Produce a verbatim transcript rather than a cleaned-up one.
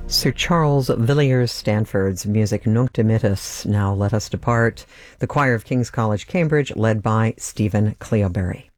Sir Charles Villiers Stanford's music Nunc Dimittis. Now let us depart. The choir of King's College, Cambridge, led by Stephen Cleobury.